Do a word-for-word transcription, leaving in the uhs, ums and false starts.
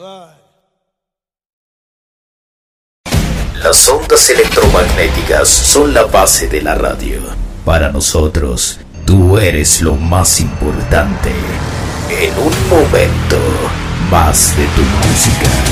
Las ondas electromagnéticas son la base de la radio. Para nosotros, tú eres lo más importante. En un momento, más de tu música.